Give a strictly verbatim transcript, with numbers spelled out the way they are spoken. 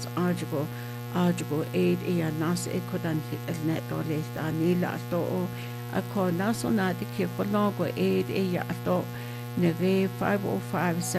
as article article aid ia nas e kodan hit el net dole sta nila to a ko naso na de ke ko logo aid ia to neve five oh five